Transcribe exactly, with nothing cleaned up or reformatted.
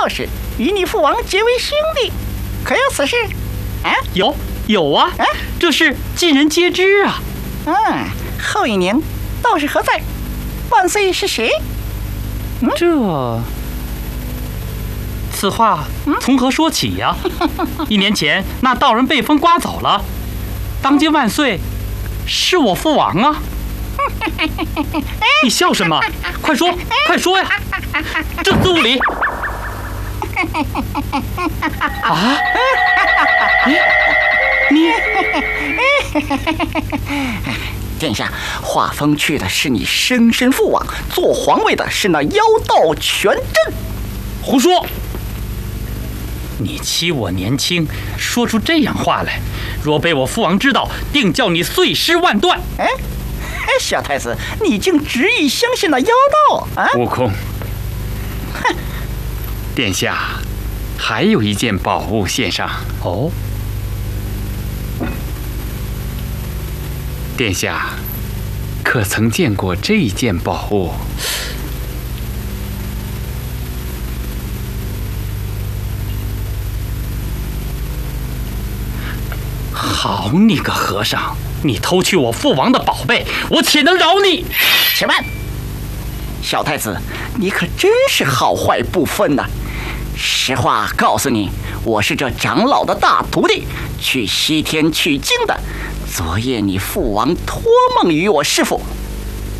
道士，与你父王结为兄弟，可有此事？啊， 有有啊，啊这事尽人皆知啊。 嗯，后一年道士何在？万岁是谁？ 嗯、这此话从何说起呀、啊？一年前那道人被风刮走了，当今万岁是我父王啊！你笑什么？快说，快说呀！这字物里啊？你殿下，画风去的是你生身父王，做皇位的是那妖道全真。 胡说！你欺我年轻，说出这样话来，若被我父王知道，定叫你碎尸万段。 哎，小太子，你竟执意相信那妖道啊？ 悟空， 哼！ 殿下，还有一件宝物献上。 哦。 殿下，可曾见过这件宝物？ 好你个和尚，你偷去我父王的宝贝，我岂能饶你？ 且慢，小太子，你可真是好坏不分呐！实话告诉你，我是这长老的大徒弟，去西天取经的。昨夜你父王托梦于我师父，